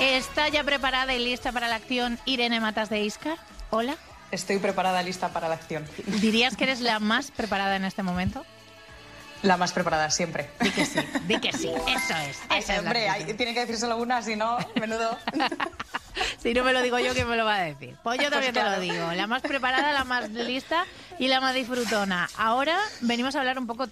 ¿Está ya preparada y lista para la acción Irene Matas de Íscar? Hola. Estoy preparada, lista para la acción. ¿Dirías que eres la más preparada en este momento? La más preparada, siempre. Di que sí, eso es. Esa es hombre, tiene que decir solo una, si no, menudo. Si no me lo digo yo, ¿quién me lo va a decir? Pues yo también te lo digo. La más preparada, la más lista y la más disfrutona. Ahora venimos a hablar un poco